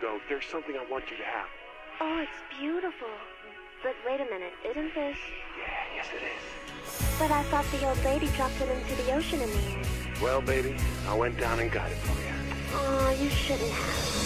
though, there's something I want you to have. Oh, it's beautiful. But wait a minute, isn't this... Yeah, yes it is. But I thought the old lady dropped it into the ocean in the end. Well, baby, I went down and got it for you. Oh, you shouldn't have.